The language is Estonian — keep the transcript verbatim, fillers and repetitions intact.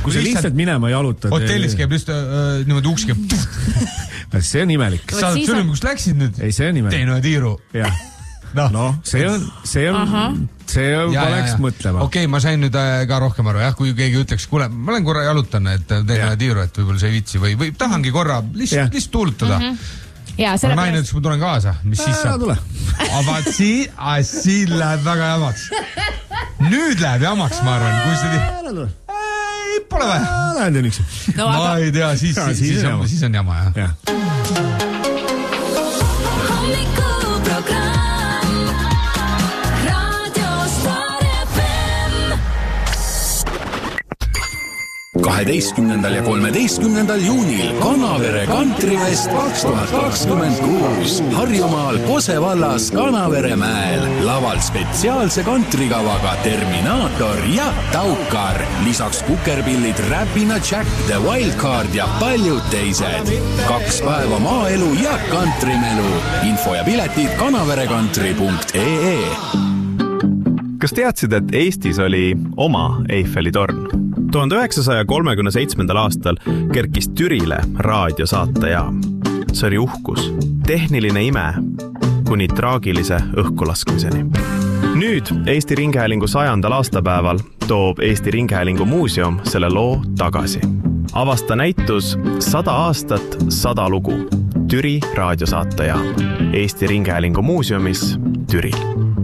kui sa lihtsalt minema jalutad. Hotellis käib lihtsalt äh, niimoodi uks käib. See on imelik. Sa oled sõnum, kus läksid nüüd? Ei, see on imelik. Teino ja tiiru. Jah. No, no see on, see on, Aha. see on, ja, poleks ja, ja. mõtlema. Okei, okay, ma sain nüüd ka rohkem aru, jah, kui keegi ütleks, kuule, ma olen korra jalutan, et teine ja tiiru, et võib-olla see ei vitsi või, või tahangi korra lihtsalt, lihtsalt tuulutada. Mm-hmm. Ja, aga naine ütles, ma tulen kaasa, mis siis saab? Tule. Aga siin, siin läheb väga jamaks. Nüüd läheb jamaks, ma arvan, kui seda ei, pole vaja. Lähen teen üks. No, ma ei tea, siis, ja, siis, siis, on, siis on jama, jah. Ja. kaheteistkümnendal ja kolmeteistkümnendal juunil Kanavere Kantrivest kaks tuhat kakskümmend kuus Harjumaal Kose vallas Kanaveremäel. Laval spetsiaalse kantrikavaga Terminaator ja Taukar. Lisaks kukerpillid Räpina Jack, The Wildcard ja paljud teised. Kaks päeva maaelu ja kantrimelu. Info ja piletid kanaverekantri punkt ee. Kas teadsid, et Eestis oli oma Eiffeli torn? tuhande üheksasaja kolmekümne seitsmendal aastal kerkis Türile raadiosaatejaam. See oli uhkus, tehniline ime kuni traagilise õhkulaskmiseni. Nüüd Eesti Ringhäälingu sajandal aastapäeval toob Eesti Ringhäälingu muuseum selle loo tagasi. Avasta näitus sada aastat, sada lugu. Türi raadiosaatejaam Eesti Ringhäälingu muuseumis Türil.